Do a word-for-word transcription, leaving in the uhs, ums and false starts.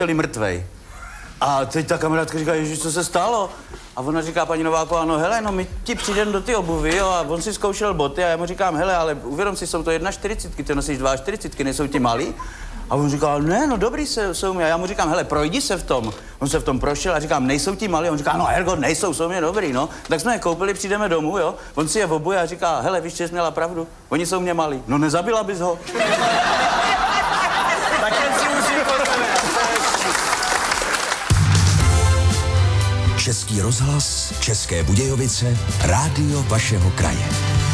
celý mrtvej. A teď ta kamarádka říká, ježiš, co se stalo? A ona říká, paní Nováková, no hele, no my ti přijdeme do ty obuvy, jo, a on si zkoušel boty a já mu říkám, hele, ale uvědom si, jsou to jedna čtyřicítky, ty nosíš dva čtyřicítky, nejsou ti malý? A on říká, ne, no dobrý se, jsou mi. A já mu říkám, hele, projdi se v tom. On se v tom prošel a říkám, nejsou ti malý? On říká, no ergo, nejsou, jsou mě dobrý, no. Tak jsme je koupili, přijdeme domů, jo. On si je obuje a říká, hele, víš, že jsi měla pravdu, oni jsou mě malý. No nezabila bys ho. Tak jen si musí Český rozhlas, České Budějovice, rádio vašeho kraje.